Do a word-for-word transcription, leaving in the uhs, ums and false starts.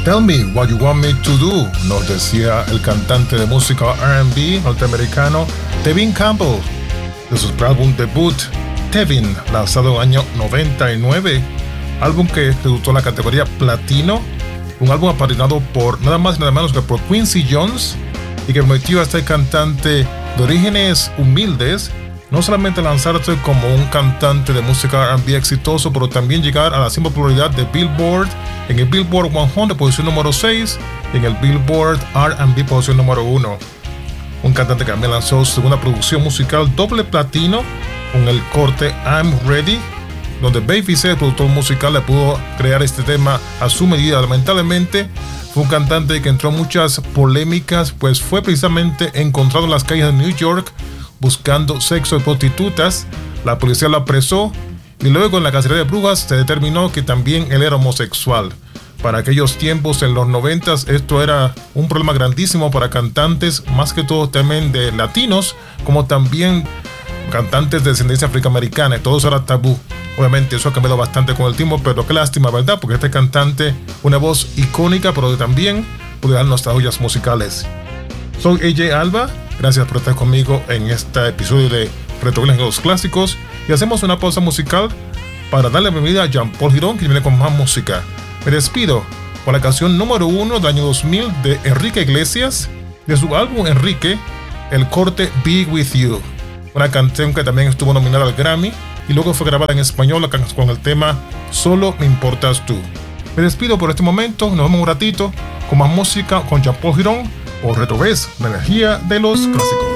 Tell Me What You Want Me To Do, nos decía el cantante de música R and B norteamericano Tevin Campbell, de su álbum debut Tevin, lanzado en el año noventa y nueve, álbum que debutó en la categoría platino, un álbum apadrinado por nada más y nada menos que por Quincy Jones, y que permitió a este cantante de orígenes humildes no solamente lanzarse como un cantante de música R and B exitoso, pero también llegar a la cima popularidad de Billboard, en el Billboard cien, posición número seis, y en el Billboard R and B, posición número uno. Un cantante que también lanzó su segunda producción musical doble platino con el corte I'm Ready, donde Babyface, el productor musical, le pudo crear este tema a su medida. Lamentablemente, fue un cantante que entró en muchas polémicas, pues fue precisamente encontrado en las calles de New York buscando sexo de prostitutas. La policía lo apresó y luego en la cacería de brujas se determinó que también él era homosexual. Para aquellos tiempos, en los noventas, esto era un problema grandísimo para cantantes, más que todo también de latinos, como también cantantes de descendencia afroamericana, y todo eso era tabú. Obviamente eso ha cambiado bastante con el tiempo, pero qué lástima, ¿verdad? Porque este cantante, una voz icónica, pero también puede dar nuestras joyas musicales. Soy A J Alba, gracias por estar conmigo en este episodio de Retroglens Clásicos, y hacemos una pausa musical para darle la bienvenida a Jean Paul Girón, que viene con más música. Me despido con la canción número uno del año dos mil de Enrique Iglesias, de su álbum Enrique, el corte Be With You, una canción que también estuvo nominada al Grammy y luego fue grabada en español con el tema Solo Me Importas Tú. Me despido por este momento, nos vemos un ratito con más música con Jean Paul Girón o Retroglens, la energía de los clásicos.